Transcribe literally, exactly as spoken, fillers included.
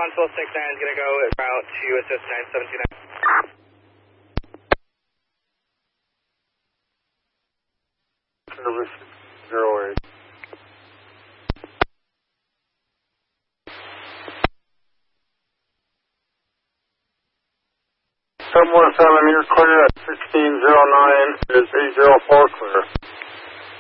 Consul six nine is going to go route to assist nine seven two nine. Service zero eight. seven one seven, you're clear at sixteen zero nine, is eight zero four clear.